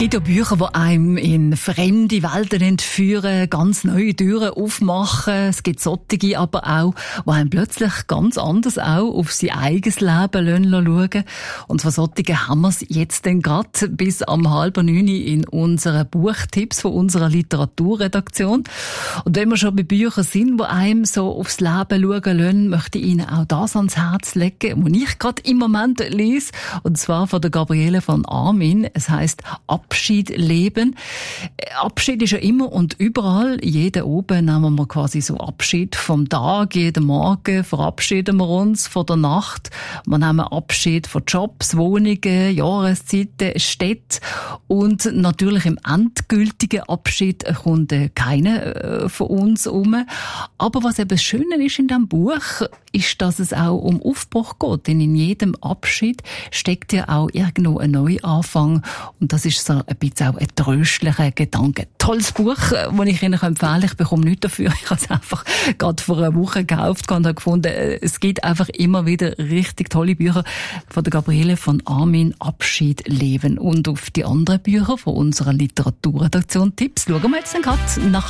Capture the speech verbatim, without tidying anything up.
gibt ja Bücher, die einem in fremde Welten entführen, ganz neue Türen aufmachen. Es gibt solche aber auch, die einem plötzlich ganz anders auch auf sein eigenes Leben schauen. Und von solchen haben wir es jetzt dann gerade bis am halben neun in unseren Buchtipps von unserer Literaturredaktion. Und wenn wir schon bei Büchern sind, die einem so aufs Leben schauen lassen, möchte ich Ihnen auch das ans Herz legen, was ich gerade im Moment lese. Und zwar von der Gabriele von Armin. Es heisst Abschied leben. Abschied ist ja immer und überall. Jeden oben nehmen wir quasi so Abschied vom Tag, jeden Morgen verabschieden wir uns von der Nacht. Wir nehmen Abschied von Jobs, Wohnungen, Jahreszeiten, Städte. Und natürlich im endgültigen Abschied kommt keiner von uns um. Aber was eben das Schöne ist in diesem Buch, ist, dass es auch um Aufbruch geht. Denn in jedem Abschied steckt ja auch irgendwo ein Neuanfang. Und das ist so ein bisschen auch ein tröstlicher Gedanke. Tolles Buch, das ich Ihnen empfehlen kann. Ich bekomme nichts dafür. Ich habe es einfach gerade vor einer Woche gekauft und habe gefunden, es gibt einfach immer wieder richtig tolle Bücher von der Gabriele von Armin, Abschied leben. Und auf die anderen Bücher von unserer Literaturredaktion Tipps schauen wir jetzt dann gerade nach